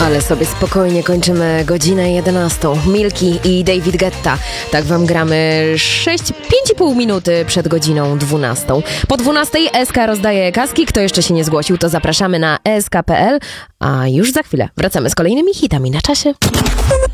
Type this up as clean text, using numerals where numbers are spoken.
Ale sobie spokojnie kończymy godzinę 11. Milki i David Guetta. Tak wam gramy 5,5 minuty przed godziną 12. Po 12 SK rozdaje kaski. Kto jeszcze się nie zgłosił, to zapraszamy na esk.pl. A już za chwilę wracamy z kolejnymi hitami na czasie.